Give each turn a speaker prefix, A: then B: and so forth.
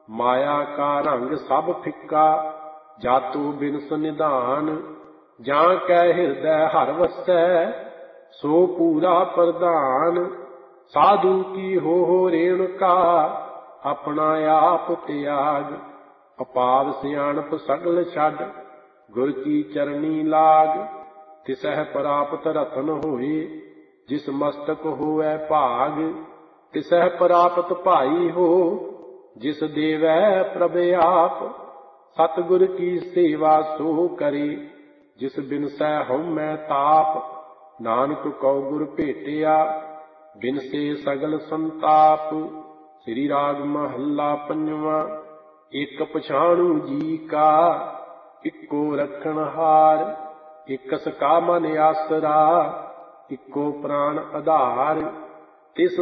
A: ਮਾਇਆ ਕਾ ਰੰਗ ਸਭ ਫਿੱਕਾ, ਜਾਤੂ ਬਿਨਸ ਨਿਧਾਨ। ਜਾਂ ਕੈ ਹਿਰਦੈ ਹਰਿ ਵਸੈ, ਸੋ ਪੂਰਾ ਪ੍ਰਧਾਨ। ਸਾਧੂ ਕੀ ਹੋ ਰੇਣੁਕਾ, ਆਪਣਾ ਆਪ ਤਿਆਗ। ਅਪਾਰ ਸਿਆਣਪ ਸਗਲ ਛੱਡ, ਗੁਰ ਕੀ ਚਰਣੀ ਲਾਗ। ਤਿਸਹਿ ਪ੍ਰਾਪਤ ਰਤਨ ਹੋਏ, ਜਿਸ ਮਸਤਕ ਹੋਵੈ ਭਾਗ। ਤਿਸਹਿ ਪ੍ਰਾਪਤ ਭਾਈ ਹੋ, ਜਿਸ ਦੇਵੈ ਪ੍ਰਭ ਆਪ। ਸਤਿਗੁਰ ਕੀ ਸੇਵਾ ਸੋ ਕਰੇ, ਜਿਸ ਬਿਨਸੈ ਹਉਮੈ ਤਾਪ। ਨਾਨਕ ਕਉ ਗੁਰ ਭੇਟਿਆ, ਬਿਨਸੇ ਸਗਲ ਸੰਤਾਪ। ਸ੍ਰੀ ਰਾਗ ਮਹੱਲਾ ਪੰਜਵਾਂ। ਇਕ ਪਛਾਣੂ ਜੀ ਕਾ, ਇੱਕੋ ਰੱਖਣਹਾਰ। ਇਕਸ ਕਾ ਮਨ ਆਸਰਾ, ਇੱਕੋ ਪ੍ਰਾਣ ਆਧਾਰ। ਤਿਸ